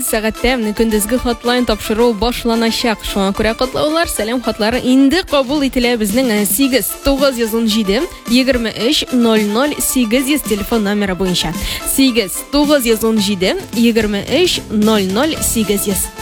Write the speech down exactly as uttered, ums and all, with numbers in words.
Сәгатьтә көндезге хатлайн тапшыру башланачак. Шуңа күрә котлаулар, сәлам хатлары инде кабул ителә безнең сигез тугыз йөз унҗиде егерме өч ноль ноль сигез йөз телефон номеры буенча. сигез тугыз йөз унҗиде егерме өч ноль ноль сигез йөз.